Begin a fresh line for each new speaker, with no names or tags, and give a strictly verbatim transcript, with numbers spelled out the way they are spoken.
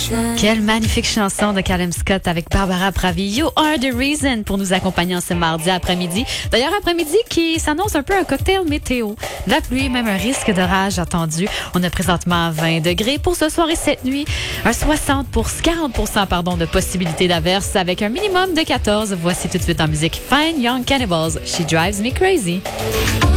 Quelle magnifique chanson de Callum Scott avec Barbara Pravi. You are the reason pour nous accompagner en ce mardi après-midi. D'ailleurs, après-midi qui s'annonce un peu un cocktail météo. De la pluie, même un risque d'orage attendu. On a présentement vingt degrés pour ce soir et cette nuit. Un soixante pour quarante pour cent pardon, de possibilité d'averse avec un minimum de quatorze. Voici tout de suite en musique Fine Young Cannibals. She Drives Me Crazy.